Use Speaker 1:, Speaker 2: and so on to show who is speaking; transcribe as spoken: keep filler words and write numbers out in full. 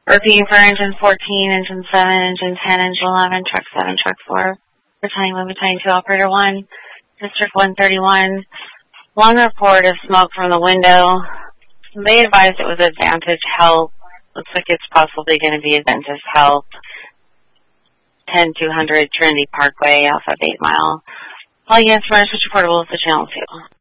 Speaker 1: Repeating for engine fourteen, engine seven, engine ten, engine eleven, truck seven, truck four. Battalion one, battalion two, operator one, district one thirty-one. Long report of smoke from the window. They advised it was Advantage Health. Looks like it's possibly going to be Advantage Health. ten two hundred Trinity Parkway off of eight mile. All units, runner switch reportable to channel two.